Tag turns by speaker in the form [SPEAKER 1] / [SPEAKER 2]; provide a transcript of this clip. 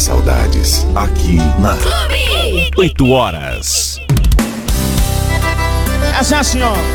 [SPEAKER 1] saudades, aqui na
[SPEAKER 2] 8 horas.
[SPEAKER 3] Essa é assim, ó.